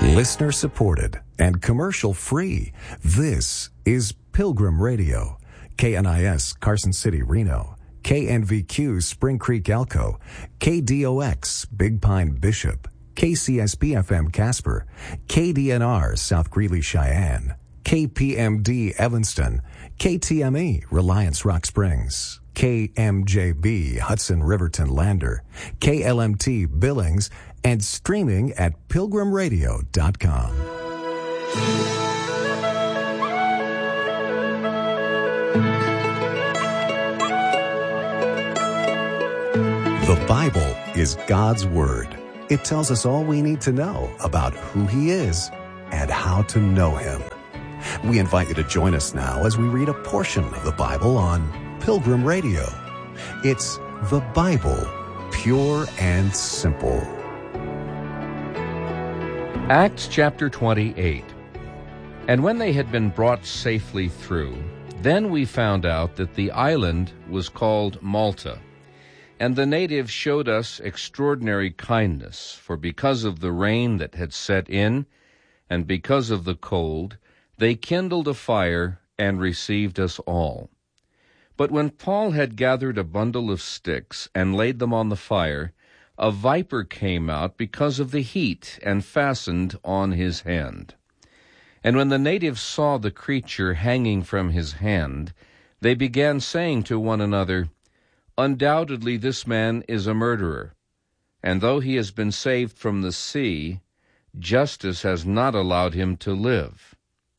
Listener supported and commercial free. This is Pilgrim Radio. KNIS Carson City, Reno. KNVQ Spring Creek, Elko. KDOX Big Pine, Bishop. KCSP FM Casper. KDNR South Greeley, Cheyenne. KPMD Evanston. KTME Reliance Rock Springs. KMJB Hudson Riverton Lander. KLMT Billings, and streaming at pilgrimradio.com. The Bible is God's Word. It tells us all we need to know about who He is and how to know Him. We invite you to join us now as we read a portion of the Bible on Pilgrim Radio. It's the Bible, pure and simple. Acts chapter 28. And when they had been brought safely through, then we found out that the island was called Malta. And the natives showed us extraordinary kindness, for because of the rain that had set in, and because of the cold, they kindled a fire and received us all. But when Paul had gathered a bundle of sticks and laid them on the fire, a viper came out because of the heat and fastened on his hand. And when the natives saw the creature hanging from his hand, they began saying to one another, "Undoubtedly this man is a murderer, and though he has been saved from the sea, justice has not allowed him to live."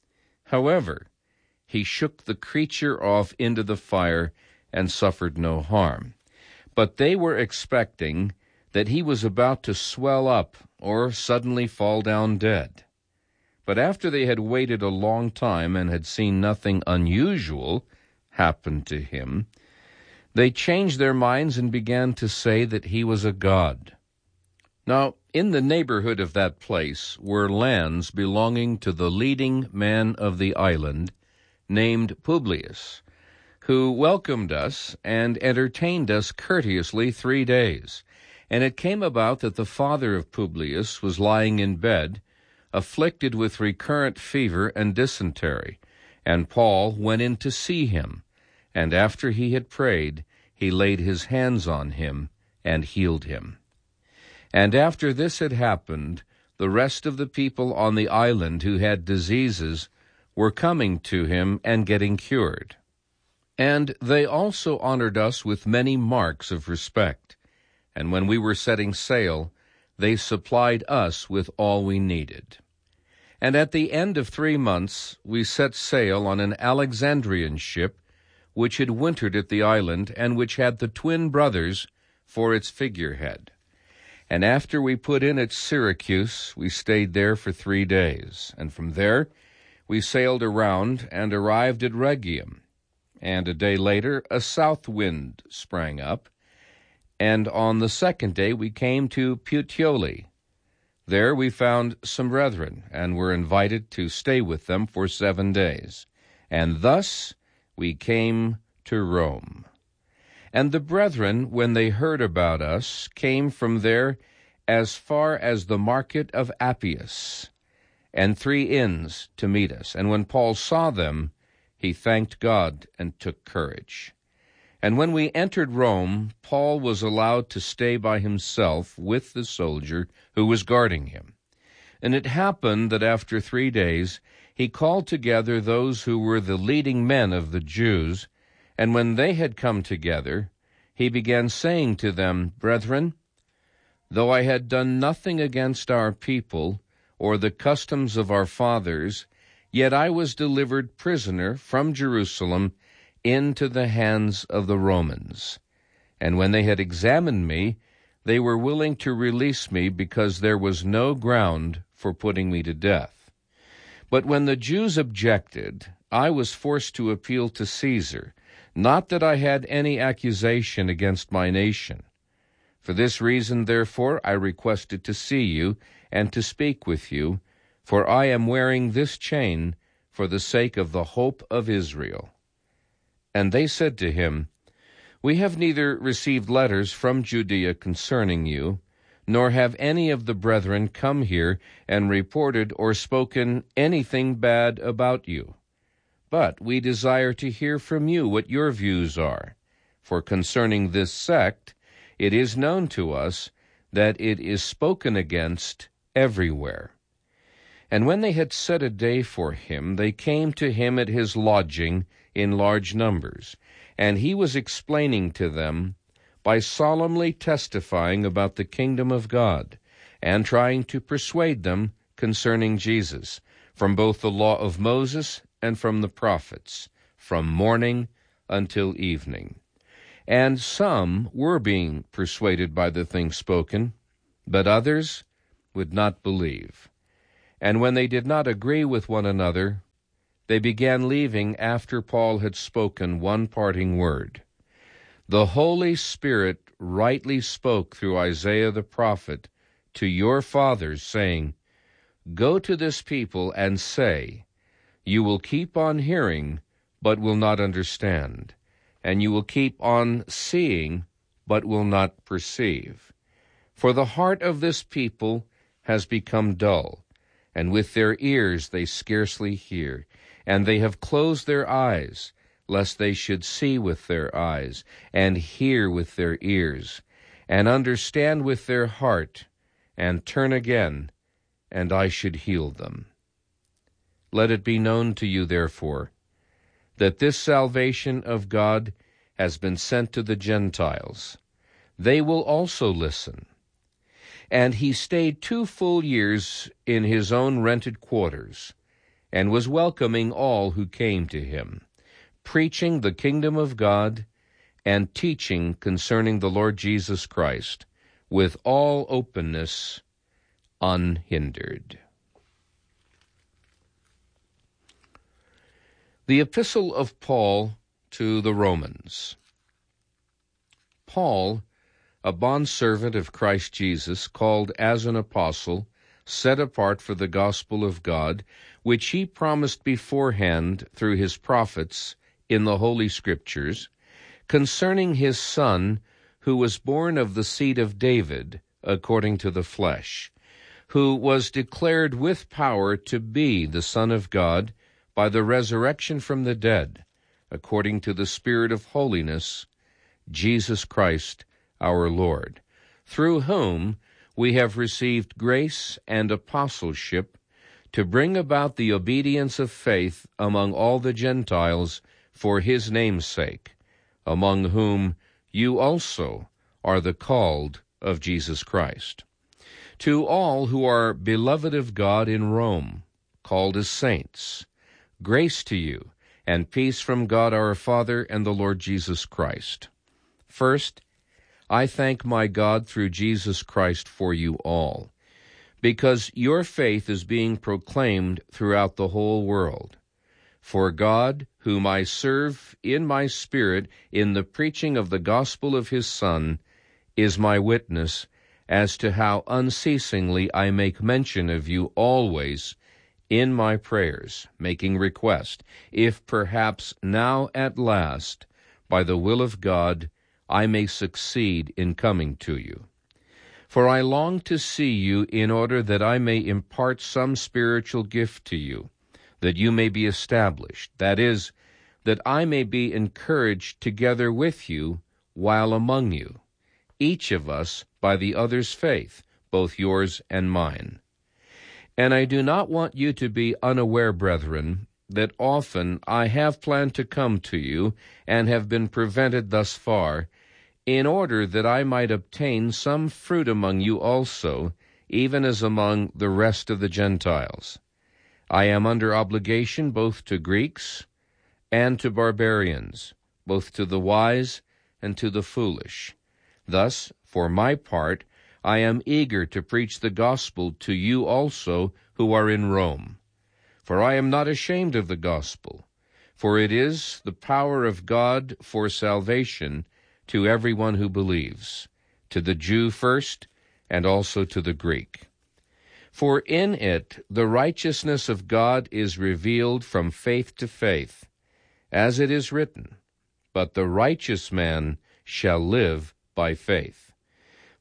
However, he shook the creature off into the fire and suffered no harm. But they were expecting that he was about to swell up or suddenly fall down dead. But after they had waited a long time and had seen nothing unusual happen to him, they changed their minds and began to say that he was a god. Now, in the neighborhood of that place were lands belonging to the leading man of the island, named Publius, who welcomed us and entertained us courteously 3 days. And it came about that the father of Publius was lying in bed, afflicted with recurrent fever and dysentery, and Paul went in to see him, and after he had prayed, he laid his hands on him and healed him. And after this had happened, the rest of the people on the island who had diseases were coming to him and getting cured. And they also honored us with many marks of respect. And when we were setting sail, they supplied us with all we needed. And at the end of 3 months, we set sail on an Alexandrian ship, which had wintered at the island, and which had the twin brothers for its figurehead. And after we put in at Syracuse, we stayed there for 3 days. And from there, we sailed around and arrived at Rhegium. And a day later, a south wind sprang up, and on the second day we came to Puteoli. There we found some brethren, and were invited to stay with them for 7 days. And thus we came to Rome. And the brethren, when they heard about us, came from there as far as the market of Appius, and 3 inns to meet us. And when Paul saw them, he thanked God and took courage. And when we entered Rome, Paul was allowed to stay by himself with the soldier who was guarding him. And it happened that after 3 days he called together those who were the leading men of the Jews, and when they had come together, he began saying to them, "Brethren, though I had done nothing against our people or the customs of our fathers, yet I was delivered prisoner from Jerusalem into the hands of the Romans. And when they had examined me, they were willing to release me because there was no ground for putting me to death. But when the Jews objected, I was forced to appeal to Caesar, not that I had any accusation against my nation. For this reason, therefore, I requested to see you and to speak with you, for I am wearing this chain for the sake of the hope of Israel." And they said to him, "We have neither received letters from Judea concerning you, nor have any of the brethren come here and reported or spoken anything bad about you. But we desire to hear from you what your views are. For concerning this sect, it is known to us that it is spoken against everywhere. And when they had set a day for him, they came to him at his lodging in large numbers, and he was explaining to them by solemnly testifying about the kingdom of God, and trying to persuade them concerning Jesus, from both the law of Moses and from the prophets, from morning until evening. And some were being persuaded by the things spoken, but others would not believe. And when they did not agree with one another, they began leaving after Paul had spoken one parting word. The Holy Spirit rightly spoke through Isaiah the prophet to your fathers, saying, Go to this people and say, You will keep on hearing, but will not understand, and you will keep on seeing, but will not perceive. For the heart of this people has become dull, and with their ears they scarcely hear, and they have closed their eyes, lest they should see with their eyes, and hear with their ears, and understand with their heart, and turn again, and I should heal them. Let it be known to you, therefore, that this salvation of God has been sent to the Gentiles. They will also listen. And he stayed 2 full years in his own rented quarters, and was welcoming all who came to him, preaching the kingdom of God and teaching concerning the Lord Jesus Christ with all openness, unhindered. The Epistle of Paul to the Romans. Paul, a bondservant of Christ Jesus, called as an apostle, set apart for the gospel of God, which he promised beforehand through his prophets in the Holy Scriptures, concerning his Son, who was born of the seed of David, according to the flesh, who was declared with power to be the Son of God by the resurrection from the dead, according to the Spirit of holiness, Jesus Christ our Lord, through whom we have received grace and apostleship to bring about the obedience of faith among all the Gentiles for his name's sake, among whom you also are the called of Jesus Christ. To all who are beloved of God in Rome, called as saints, grace to you, and peace from God our Father and the Lord Jesus Christ. First, I thank my God through Jesus Christ for you all, because your faith is being proclaimed throughout the whole world. For God, whom I serve in my spirit in the preaching of the gospel of his Son, is my witness as to how unceasingly I make mention of you always in my prayers, making request, if perhaps now at last, by the will of God, I may succeed in coming to you. For I long to see you in order that I may impart some spiritual gift to you, that you may be established, that is, that I may be encouraged together with you while among you, each of us by the other's faith, both yours and mine. And I do not want you to be unaware, brethren, that often I have planned to come to you, and have been prevented thus far, in order that I might obtain some fruit among you also, even as among the rest of the Gentiles. I am under obligation both to Greeks and to barbarians, both to the wise and to the foolish. Thus, for my part, I am eager to preach the gospel to you also who are in Rome. For I am not ashamed of the gospel, for it is the power of God for salvation to everyone who believes, to the Jew first, and also to the Greek. For in it the righteousness of God is revealed from faith to faith, as it is written, But the righteous man shall live by faith.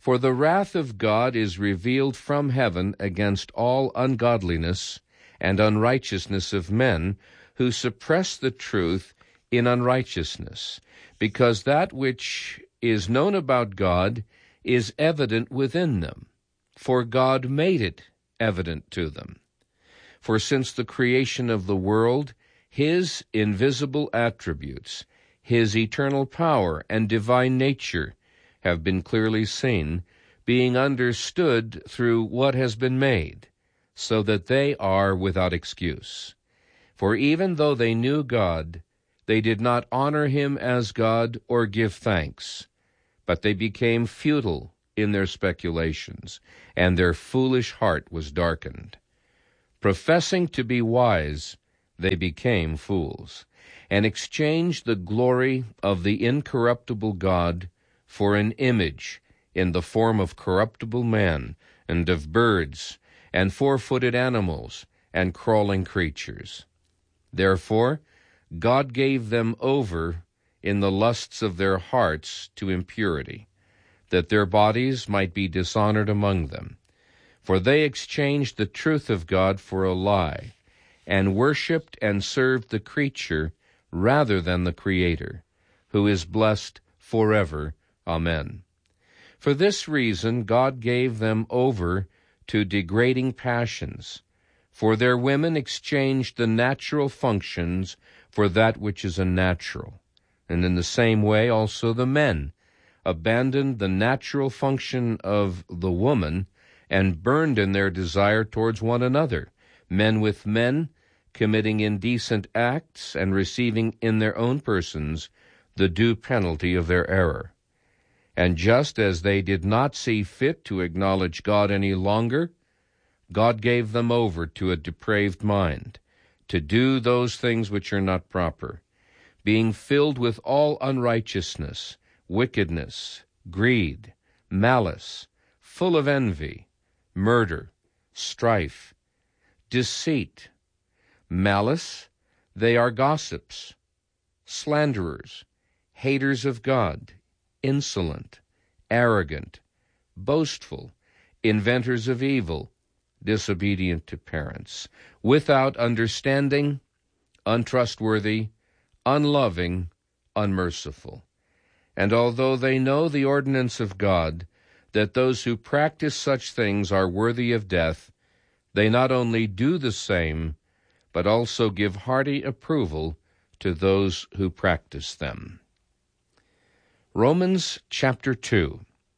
For the wrath of God is revealed from heaven against all ungodliness and unrighteousness of men, who suppress the truth in unrighteousness, because that which is known about God is evident within them, for God made it evident to them. For since the creation of the world, his invisible attributes, his eternal power and divine nature, have been clearly seen, being understood through what has been made, so that they are without excuse. For even though they knew God, they did not honor him as God or give thanks, but they became futile in their speculations, and their foolish heart was darkened. Professing to be wise, they became fools, and exchanged the glory of the incorruptible God for an image in the form of corruptible man, and of birds, and four-footed animals, and crawling creatures. Therefore God gave them over in the lusts of their hearts to impurity, that their bodies might be dishonored among them. For they exchanged the truth of God for a lie, and worshipped and served the creature rather than the Creator, who is blessed forever. Amen. For this reason God gave them over to degrading passions, for their women exchanged the natural functions for that which is unnatural. And in the same way also the men abandoned the natural function of the woman and burned in their desire towards one another, men with men, committing indecent acts and receiving in their own persons the due penalty of their error. And just as they did not see fit to acknowledge God any longer, God gave them over to a depraved mind, to do those things which are not proper, being filled with all unrighteousness, wickedness, greed, malice, full of envy, murder, strife, deceit, malice. They are gossips, slanderers, haters of God, insolent, arrogant, boastful, inventors of evil, disobedient to parents, without understanding, untrustworthy, unloving, unmerciful. And although they know the ordinance of God, that those who practice such things are worthy of death, they not only do the same, but also give hearty approval to those who practice them. Romans chapter 2.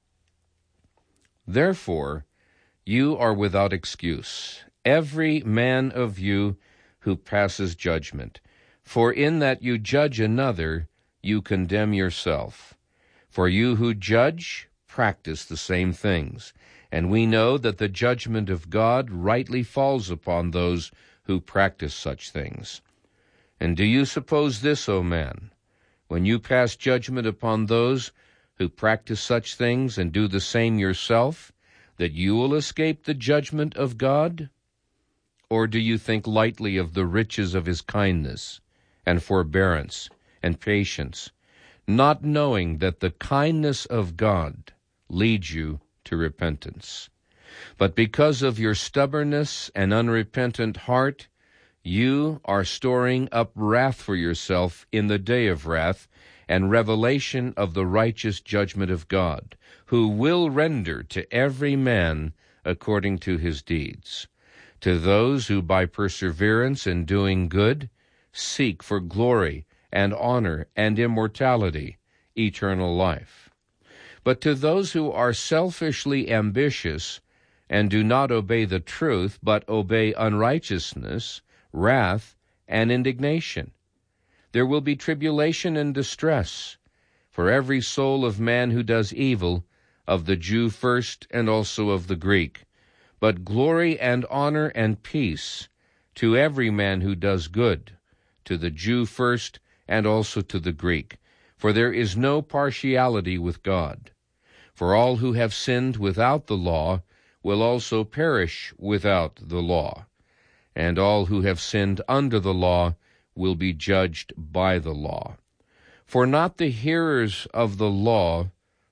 Therefore, you are without excuse, every man of you who passes judgment. For in that you judge another, you condemn yourself. For you who judge practice the same things, and we know that the judgment of God rightly falls upon those who practice such things. And do you suppose this, O man, when you pass judgment upon those who practice such things and do the same yourself, that you will escape the judgment of God? Or do you think lightly of the riches of his kindness and forbearance and patience, not knowing that the kindness of God leads you to repentance? But because of your stubbornness and unrepentant heart, you are storing up wrath for yourself in the day of wrath and revelation of the righteous judgment of God, who will render to every man according to his deeds. To those who by perseverance in doing good seek for glory and honor and immortality, eternal life. But to those who are selfishly ambitious and do not obey the truth, but obey unrighteousness, wrath, and indignation, there will be tribulation and distress for every soul of man who does evil, of the Jew first and also of the Greek, but glory and honor and peace to every man who does good, to the Jew first and also to the Greek. For there is no partiality with God. For all who have sinned without the law will also perish without the law, and all who have sinned under the law will be judged by the law. For not the hearers of the law,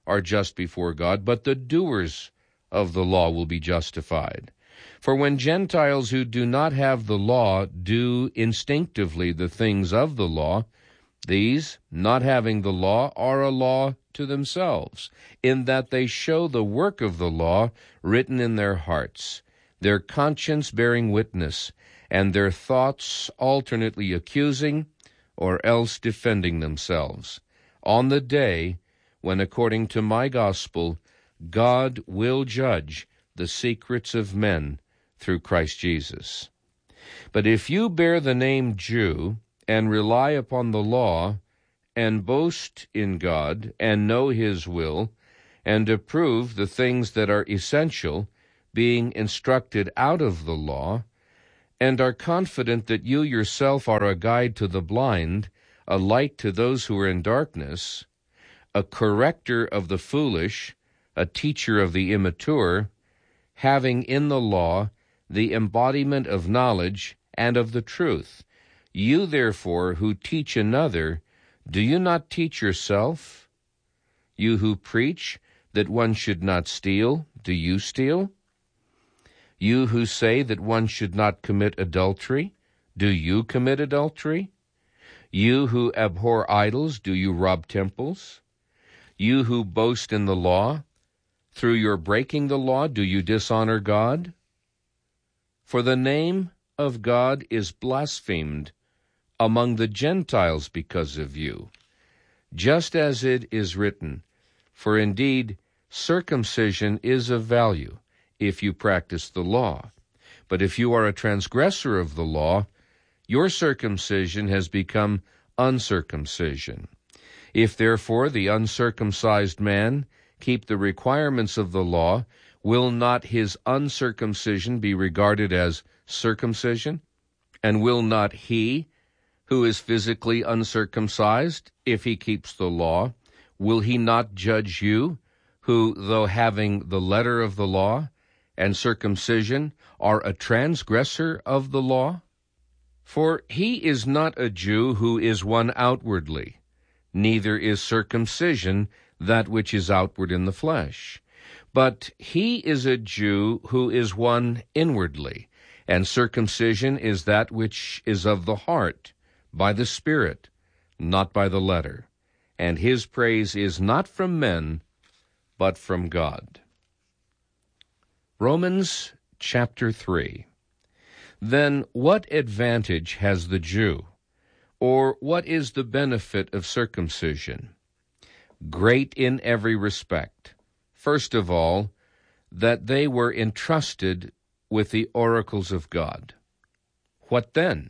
are just before God, but the doers of the law will be justified. For when Gentiles who do not have the law do instinctively the things of the law, these, not having the law, are a law to themselves, in that they show the work of the law written in their hearts, their conscience bearing witness, and their thoughts alternately accusing or else defending themselves, on the day when, according to my gospel, God will judge the secrets of men through Christ Jesus. But if you bear the name Jew, and rely upon the law, and boast in God, and know his will, and approve the things that are essential, being instructed out of the law, and are confident that you yourself are a guide to the blind, a light to those who are in darkness, a corrector of the foolish, a teacher of the immature, having in the law the embodiment of knowledge and of the truth. You, therefore, who teach another, do you not teach yourself? You who preach that one should not steal, do you steal? You who say that one should not commit adultery, do you commit adultery? You who abhor idols, do you rob temples? You who boast in the law, through your breaking the law, do you dishonor God? For the name of God is blasphemed among the Gentiles because of you, just as it is written, for indeed circumcision is of value if you practice the law. But if you are a transgressor of the law, your circumcision has become uncircumcision. If therefore the uncircumcised man keep the requirements of the law, will not his uncircumcision be regarded as circumcision? And will not he who is physically uncircumcised, if he keeps the law, will he not judge you, who, though having the letter of the law and circumcision, are a transgressor of the law? For he is not a Jew who is one outwardly, neither is circumcision that which is outward in the flesh. But he is a Jew who is one inwardly, and circumcision is that which is of the heart, by the Spirit, not by the letter. And his praise is not from men, but from God. Romans chapter 3. Then what advantage has the Jew? Or what is the benefit of circumcision? Great in every respect. First of all, that they were entrusted with the oracles of God. What then?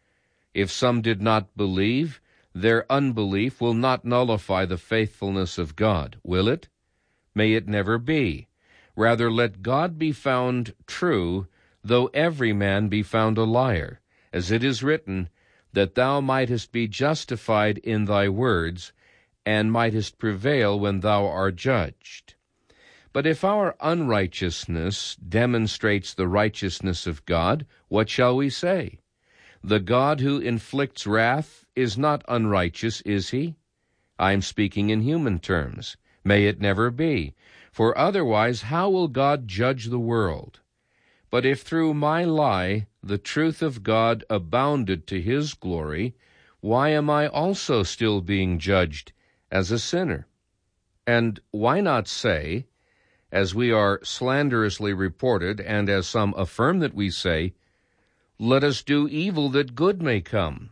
If some did not believe, their unbelief will not nullify the faithfulness of God, will it? May it never be. Rather, let God be found true, though every man be found a liar, as it is written, that thou mightest be justified in thy words, and mightest prevail when thou art judged. But if our unrighteousness demonstrates the righteousness of God, what shall we say? The God who inflicts wrath is not unrighteous, is he? I am speaking in human terms. May it never be. For otherwise, how will God judge the world? But if through my lie the truth of God abounded to his glory, why am I also still being judged as a sinner? And why not say, as we are slanderously reported, and as some affirm that we say, let us do evil that good may come?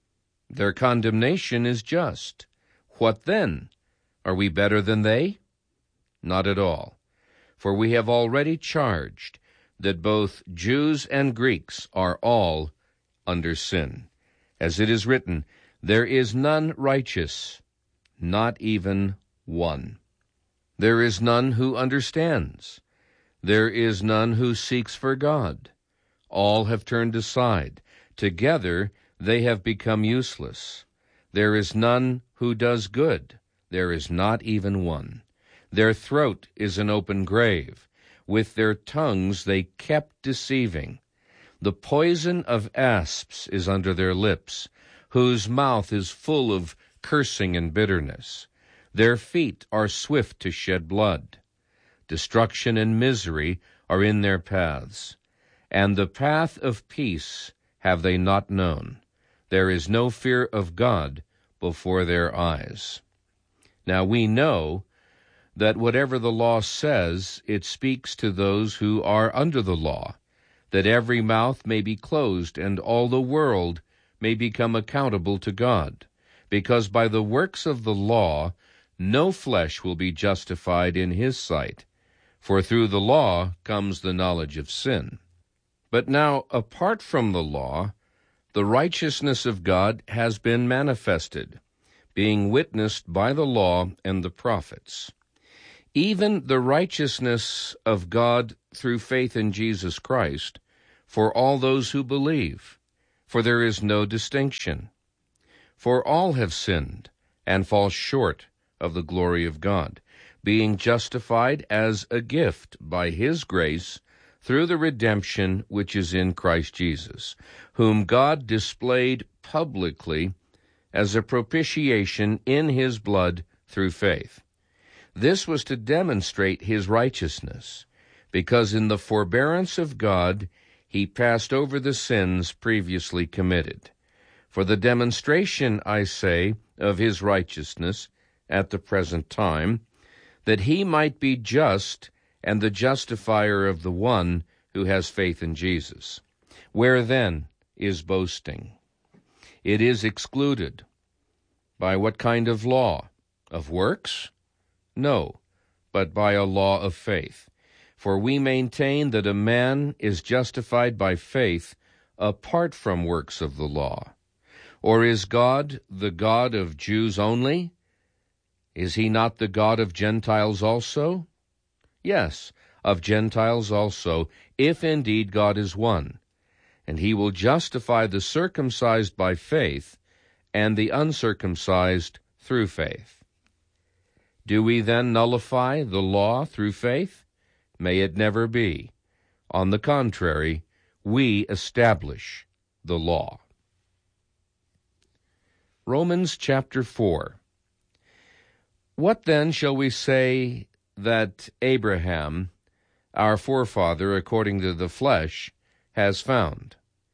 Their condemnation is just. What then? Are we better than they? Not at all. For we have already charged that both Jews and Greeks are all under sin. As it is written, there is none righteous, not even one. There is none who understands. There is none who seeks for God. All have turned aside. Together they have become useless. There is none who does good. There is not even one. Their throat is an open grave. With their tongues they kept deceiving. The poison of asps is under their lips, whose mouth is full of cursing and bitterness. Their feet are swift to shed blood. Destruction and misery are in their paths. And the path of peace have they not known. There is no fear of God before their eyes. Now we know that whatever the law says, it speaks to those who are under the law, that every mouth may be closed and all the world may become accountable to God, because by the works of the law no flesh will be justified in his sight, for through the law comes the knowledge of sin. But now, apart from the law, the righteousness of God has been manifested, being witnessed by the law and the prophets. Even the righteousness of God through faith in Jesus Christ, for all those who believe, for there is no distinction. For all have sinned and fall short of the glory of God, being justified as a gift by his grace through the redemption which is in Christ Jesus, whom God displayed publicly as a propitiation in his blood through faith. This was to demonstrate his righteousness, because in the forbearance of God he passed over the sins previously committed. For the demonstration, I say, of his righteousness at the present time, that he might be just and the justifier of the one who has faith in Jesus. Where then is boasting? It is excluded. By what kind of law? Of works? No, but by a law of faith. For we maintain that a man is justified by faith apart from works of the law. Or is God the God of Jews only? Is he not the God of Gentiles also? Yes, of Gentiles also, if indeed God is one. And he will justify the circumcised by faith, and the uncircumcised through faith. Do we then nullify the law through faith? May it never be. On the contrary, we establish the law. Romans chapter 4. What then shall we say that Abraham, our forefather according to the flesh, has found?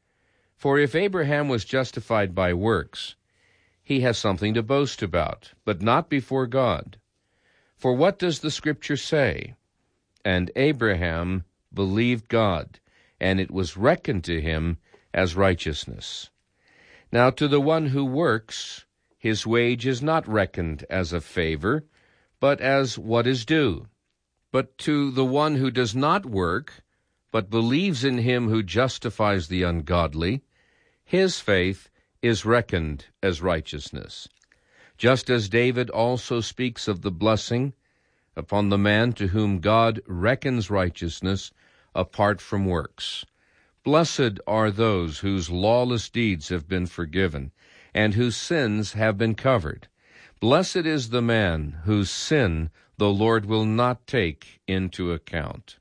For if Abraham was justified by works, he has something to boast about, but not before God. For what does the Scripture say? And Abraham believed God, and it was reckoned to him as righteousness. Now to the one who works, his wage is not reckoned as a favor, but as what is due. But to the one who does not work, but believes in him who justifies the ungodly, his faith is reckoned as righteousness. Just as David also speaks of the blessing upon the man to whom God reckons righteousness apart from works. Blessed are those whose lawless deeds have been forgiven, and whose sins have been covered. Blessed is the man whose sin the Lord will not take into account.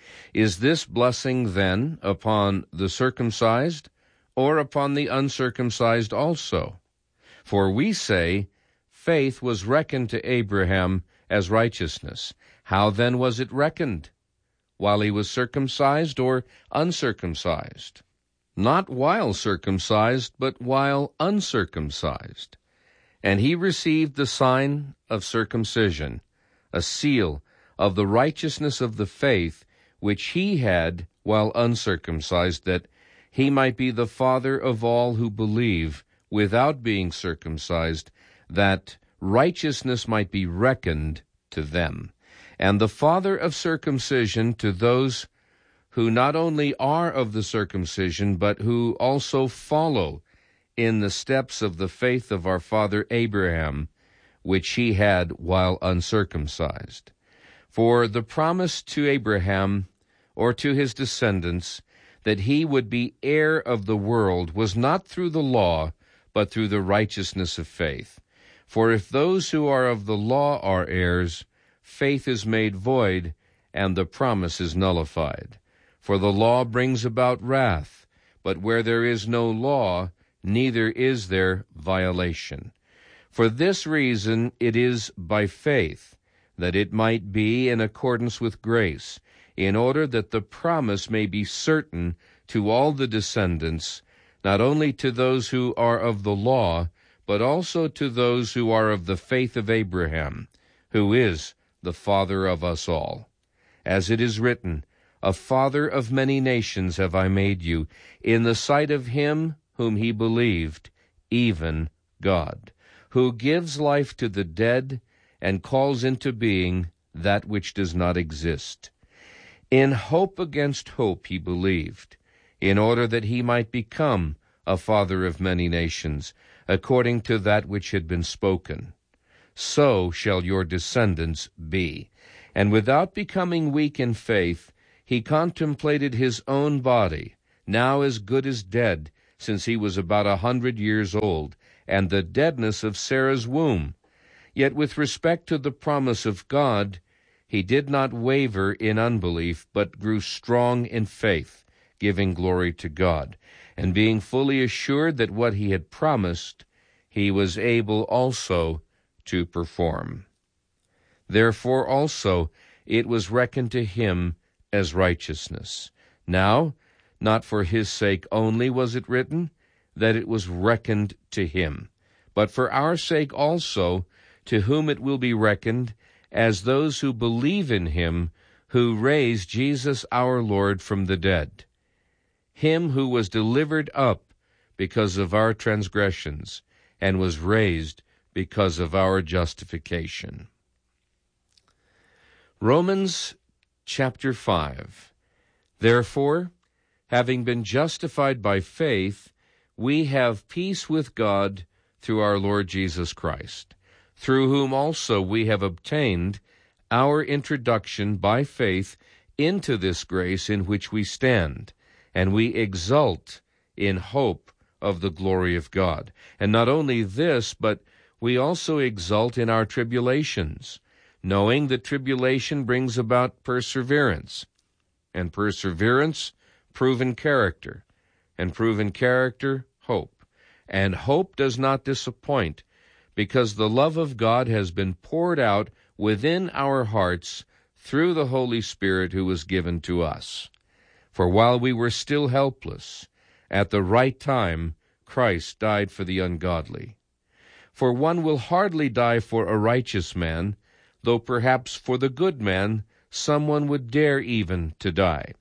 Is this blessing then upon the circumcised, or upon the uncircumcised also? For we say, faith was reckoned to Abraham as righteousness. How then was it reckoned? While he was circumcised or uncircumcised? Not while circumcised, but while uncircumcised. And he received the sign of circumcision, a seal of the righteousness of the faith which he had while uncircumcised, that he might be the father of all who believe without being circumcised, that righteousness might be reckoned to them, and the father of circumcision to those who not only are of the circumcision, but who also follow in the steps of the faith of our father Abraham, which he had while uncircumcised. For the promise to Abraham, or to his descendants, that he would be heir of the world was not through the law, but through the righteousness of faith. For if those who are of the law are heirs, faith is made void, and the promise is nullified. For the law brings about wrath, but where there is no law, neither is there violation. For this reason it is by faith, that it might be in accordance with grace, in order that the promise may be certain to all the descendants, not only to those who are of the law, but also to those who are of the faith of Abraham, who is the father of us all. As it is written, A father of many nations have I made you, in the sight of him whom he believed, even God, who gives life to the dead and calls into being that which does not exist. In hope against hope he believed, in order that he might become a father of many nations, according to that which had been spoken. So shall your descendants be. And without becoming weak in faith, he contemplated his own body, now as good as dead, since he was about 100 years old, and the deadness of Sarah's womb. Yet with respect to the promise of God, he did not waver in unbelief, but grew strong in faith, giving glory to God, and being fully assured that what he had promised, he was able also to perform. Therefore also it was reckoned to him as righteousness. Now, not for his sake only was it written, that it was reckoned to him, but for our sake also, to whom it will be reckoned, as those who believe in him, who raised Jesus our Lord from the dead, him who was delivered up because of our transgressions, and was raised because of our justification. Romans chapter 5. Therefore, having been justified by faith, we have peace with God through our Lord Jesus Christ, through whom also we have obtained our introduction by faith into this grace in which we stand, and we exult in hope of the glory of God. And not only this, but we also exult in our tribulations, knowing that tribulation brings about perseverance, and perseverance, proven character, and proven character, hope. And hope does not disappoint, because the love of God has been poured out within our hearts through the Holy Spirit who was given to us. For while we were still helpless, at the right time Christ died for the ungodly. For one will hardly die for a righteous man, though perhaps for the good man someone would dare even to die.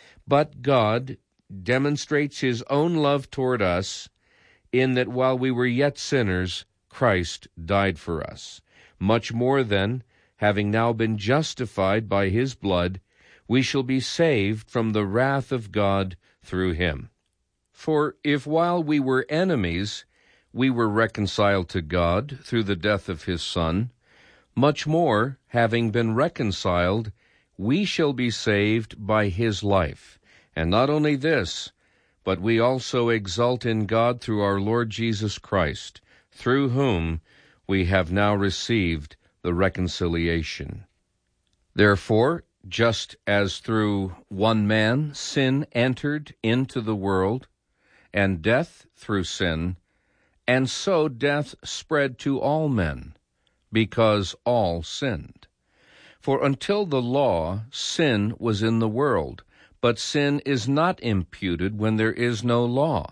But God demonstrates his own love toward us, in that while we were yet sinners, Christ died for us. Much more then, having now been justified by his blood, we shall be saved from the wrath of God through him. For if while we were enemies, we were reconciled to God through the death of his Son, much more, having been reconciled, we shall be saved by his life. And not only this, but we also exult in God through our Lord Jesus Christ, through whom we have now received the reconciliation. Therefore, just as through one man sin entered into the world, and death through sin, and so death spread to all men, because all sinned. For until the law, sin was in the world, but sin is not imputed when there is no law.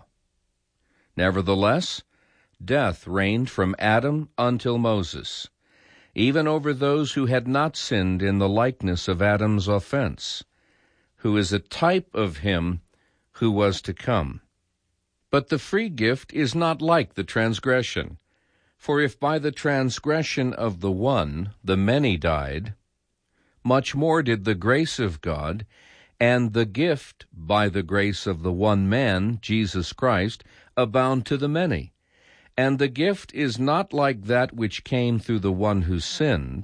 Nevertheless, death reigned from Adam until Moses, even over those who had not sinned in the likeness of Adam's offense, who is a type of him who was to come. But the free gift is not like the transgression. For if by the transgression of the one the many died, much more did the grace of God, and the gift by the grace of the one man, Jesus Christ, abound to the many. And the gift is not like that which came through the one who sinned.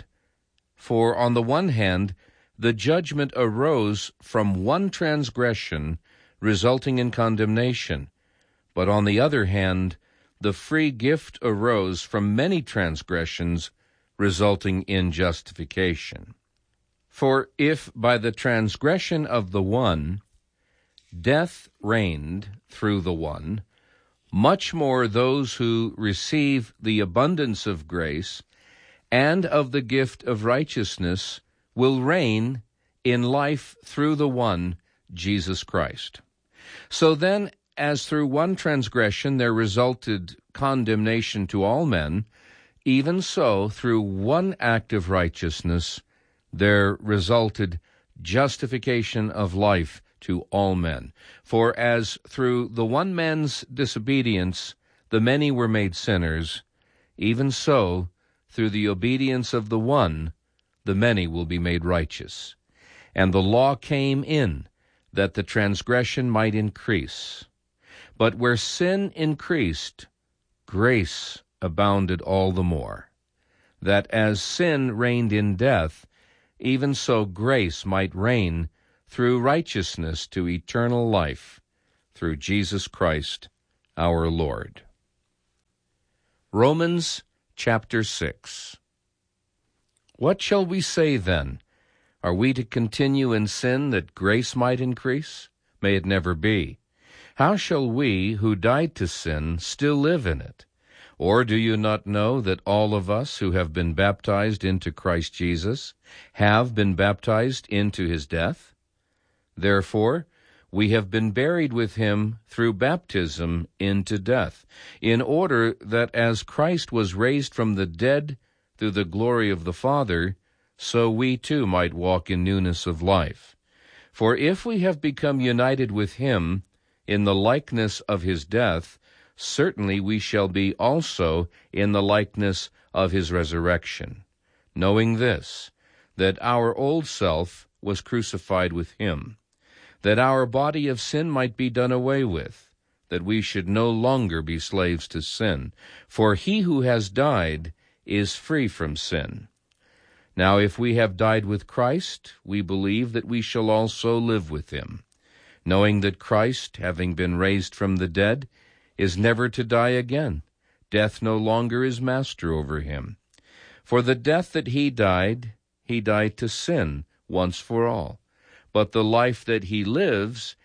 For on the one hand, the judgment arose from one transgression, resulting in condemnation. But on the other hand, the free gift arose from many transgressions, resulting in justification. For if by the transgression of the one, death reigned through the one, much more those who receive the abundance of grace and of the gift of righteousness will reign in life through the one, Jesus Christ. So then, as through one transgression there resulted condemnation to all men, even so through one act of righteousness there resulted justification of life to all men. For as through the one man's disobedience the many were made sinners, even so through the obedience of the one the many will be made righteous. And the law came in, that the transgression might increase. But where sin increased, grace abounded all the more, that as sin reigned in death, even so grace might reign through righteousness to eternal life, through Jesus Christ our Lord. Romans chapter 6. What shall we say then? Are we to continue in sin that grace might increase? May it never be. How shall we, who died to sin, still live in it? Or do you not know that all of us who have been baptized into Christ Jesus have been baptized into his death? Therefore, we have been buried with him through baptism into death, in order that as Christ was raised from the dead through the glory of the Father, so we too might walk in newness of life. For if we have become united with him in the likeness of his death, certainly we shall be also in the likeness of his resurrection, knowing this, that our old self was crucified with him, that our body of sin might be done away with, that we should no longer be slaves to sin. For he who has died is free from sin. Now if we have died with Christ, we believe that we shall also live with him, knowing that Christ, having been raised from the dead, is never to die again. Death no longer is master over him. For the death that he died to sin once for all. But the life that he lives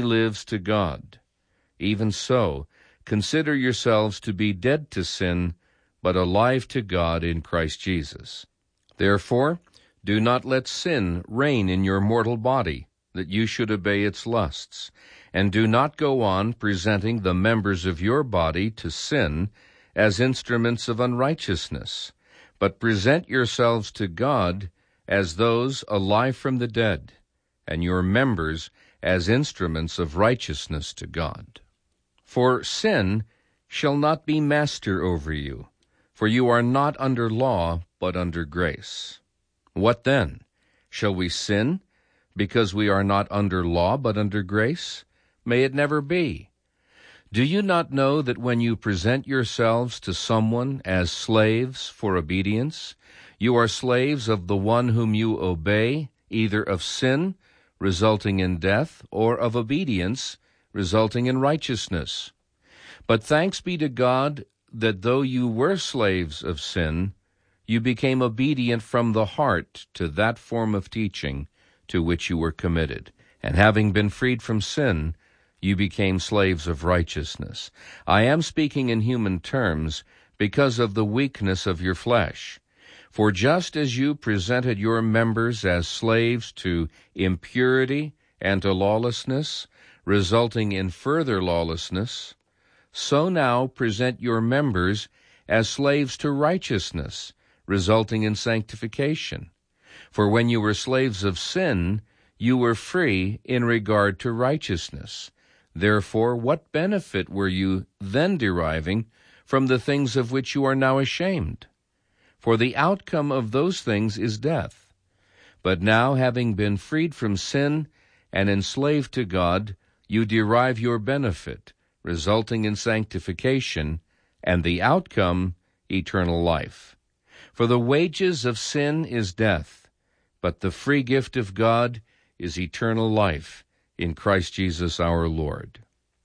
to God. Even so, consider yourselves to be dead to sin, but alive to God in Christ Jesus. Therefore, do not let sin reign in your mortal body, that you should obey its lusts. And do not go on presenting the members of your body to sin as instruments of unrighteousness, but present yourselves to God as those alive from the dead, and your members as instruments of righteousness to God. For sin shall not be master over you, for you are not under law, but under grace. What then? Shall we sin because we are not under law, but under grace? May it never be. Do you not know that when you present yourselves to someone as slaves for obedience, you are slaves of the one whom you obey, either of sin, resulting in death, or of obedience, resulting in righteousness? But thanks be to God that though you were slaves of sin, you became obedient from the heart to that form of teaching to which you were committed. And having been freed from sin, you became slaves of righteousness. I am speaking in human terms because of the weakness of your flesh. For just as you presented your members as slaves to impurity and to lawlessness, resulting in further lawlessness, so now present your members as slaves to righteousness, resulting in sanctification. For when you were slaves of sin, you were free in regard to righteousness. Therefore, what benefit were you then deriving from the things of which you are now ashamed? For the outcome of those things is death. But now, having been freed from sin and enslaved to God, you derive your benefit, resulting in sanctification, and the outcome, eternal life. For the wages of sin is death, but the free gift of God is eternal life in Christ Jesus our Lord.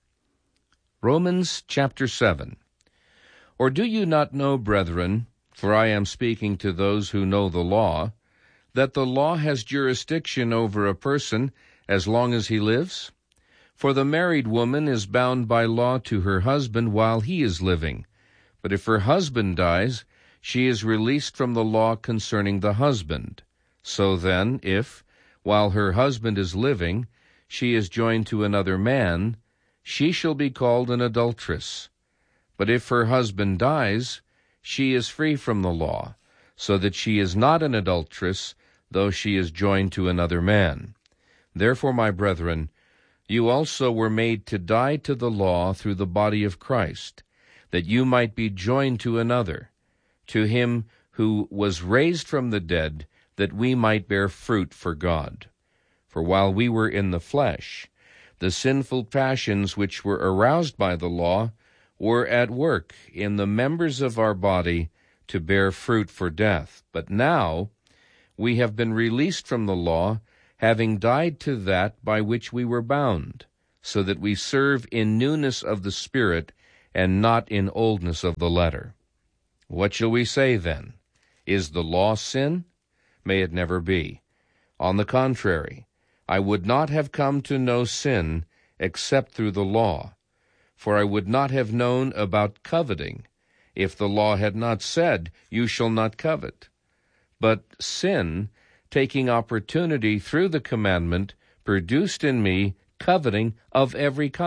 Romans chapter 7. Or do you not know, brethren, for I am speaking to those who know the law, that the law has jurisdiction over a person as long as he lives? For the married woman is bound by law to her husband while he is living. But if her husband dies, she is released from the law concerning the husband. So then, if, while her husband is living, she is joined to another man, she shall be called an adulteress. But if her husband dies, she is free from the law, so that she is not an adulteress, though she is joined to another man. Therefore, my brethren, you also were made to die to the law through the body of Christ, that you might be joined to another, to him who was raised from the dead, that we might bear fruit for God. For while we were in the flesh, the sinful passions which were aroused by the law were at work in the members of our body to bear fruit for death. But now we have been released from the law, having died to that by which we were bound, so that we serve in newness of the Spirit, and not in oldness of the letter. What shall we say then? Is the law sin? May it never be. On the contrary, I would not have come to know sin except through the law. For I would not have known about coveting, if the law had not said, "You shall not covet." But sin, taking opportunity through the commandment, produced in me coveting of every kind.